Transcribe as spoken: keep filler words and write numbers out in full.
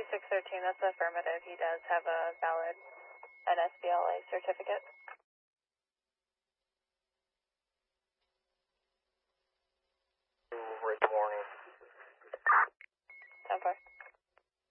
six thirteen, that's affirmative. He does have a valid N S B L A certificate.